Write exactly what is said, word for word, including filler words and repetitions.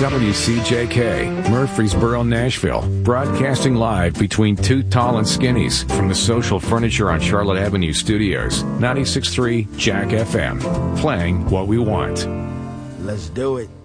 W C J K, Murfreesboro, Nashville, broadcasting live between two tall and skinnies from the Social Furniture on Charlotte Avenue studios. ninety-six point three Jack F M, playing what we want. Let's do it.